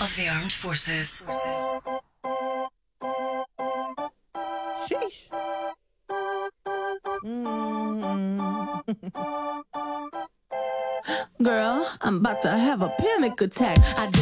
of the Armed Forces. Sheesh. Girl, I'm about to have a panic attack.